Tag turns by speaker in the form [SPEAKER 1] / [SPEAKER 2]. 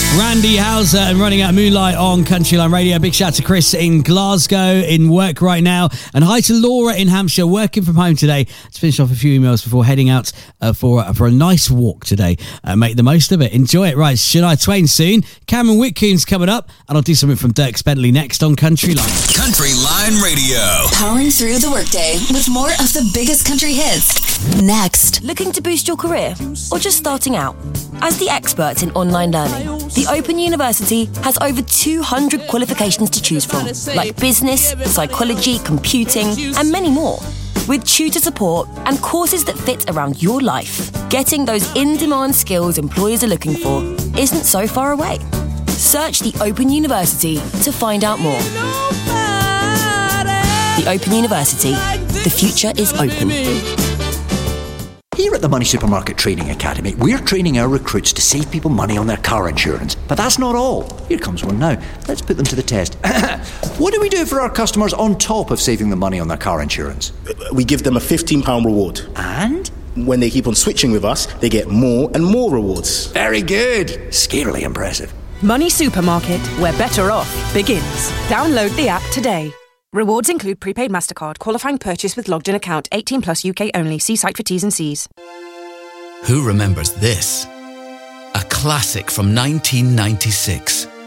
[SPEAKER 1] Randy Houser and Running Out Moonlight on Countryline Radio. Big shout to Chris in Glasgow in work right now. And hi to Laura in Hampshire, working from home today. Let's finish off a few emails before heading out for a nice walk today. Make the most of it. Enjoy it. Right, Shania Twain soon. Cameron Whitcomb's coming up. And I'll do something from Dierks Bentley next on Countryline.
[SPEAKER 2] Countryline Radio.
[SPEAKER 3] Powering through the workday with more of the biggest country hits. Next.
[SPEAKER 4] Looking to boost your career or just starting out? As the experts in online learning, the Open University has over 200 qualifications to choose from, like business, psychology, computing, and many more. With tutor support and courses that fit around your life, getting those in-demand skills employers are looking for isn't so far away. Search the Open University to find out more. The Open University. The future is open.
[SPEAKER 5] Here at the Money Supermarket Training Academy, we're training our recruits to save people money on their car insurance. But that's not all. Here comes one now. Let's put them to the test. What do we do for our customers on top of saving them money on their car insurance?
[SPEAKER 6] We give them a £15 reward.
[SPEAKER 5] And?
[SPEAKER 6] When they keep on switching with us, they get more and more rewards.
[SPEAKER 5] Very good. Scarily impressive.
[SPEAKER 7] Money Supermarket, where better off begins. Download the app today. Rewards include prepaid MasterCard, qualifying purchase with logged-in account, 18 plus UK only. See site for T's and C's.
[SPEAKER 2] Who remembers this? A classic from 1996.